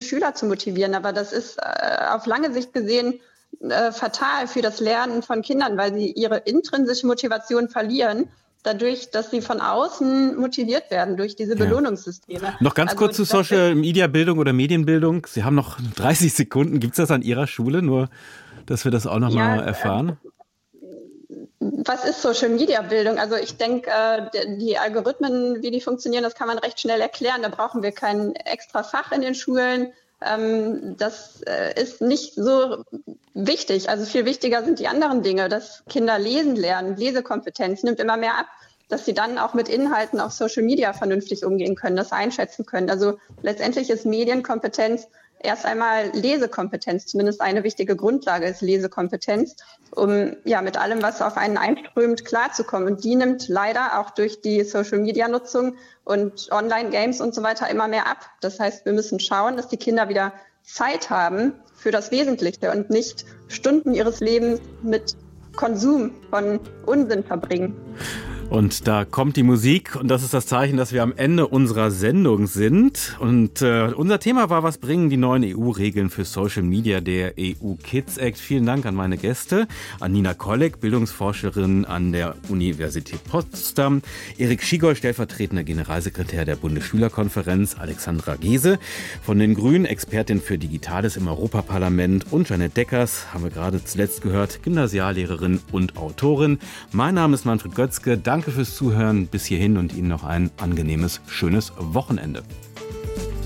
Schüler zu motivieren. Aber das ist auf lange Sicht gesehen fatal für das Lernen von Kindern, weil sie ihre intrinsische Motivation verlieren, dadurch, dass sie von außen motiviert werden durch diese Belohnungssysteme. Noch ganz kurz zu Social-Media-Bildung oder Medienbildung. Sie haben noch 30 Sekunden. Gibt es das an Ihrer Schule? Nur, dass wir das auch noch mal erfahren. Was ist Social-Media-Bildung? Also ich denke, die Algorithmen, wie die funktionieren, das kann man recht schnell erklären. Da brauchen wir kein extra Fach in den Schulen. Das ist nicht so wichtig. Also viel wichtiger sind die anderen Dinge, dass Kinder lesen lernen. Lesekompetenz nimmt immer mehr ab, dass sie dann auch mit Inhalten auf Social Media vernünftig umgehen können, das einschätzen können. Also letztendlich ist Medienkompetenz erst einmal Lesekompetenz, zumindest eine wichtige Grundlage ist Lesekompetenz, um mit allem, was auf einen einströmt, klarzukommen. Und die nimmt leider auch durch die Social-Media-Nutzung und Online-Games und so weiter immer mehr ab. Das heißt, wir müssen schauen, dass die Kinder wieder Zeit haben für das Wesentliche und nicht Stunden ihres Lebens mit Konsum von Unsinn verbringen. Und da kommt die Musik und das ist das Zeichen, dass wir am Ende unserer Sendung sind. Und unser Thema war, was bringen die neuen EU-Regeln für Social Media, der EU Kids Act. Vielen Dank an meine Gäste, an Nina Kolleg, Bildungsforscherin an der Universität Potsdam, Erik Schigoll, stellvertretender Generalsekretär der Bundesschülerkonferenz, Alexandra Gese von den Grünen, Expertin für Digitales im Europaparlament und Janet Deckers, haben wir gerade zuletzt gehört, Gymnasiallehrerin und Autorin. Mein Name ist Manfred Götzke. Danke fürs Zuhören bis hierhin und Ihnen noch ein angenehmes, schönes Wochenende.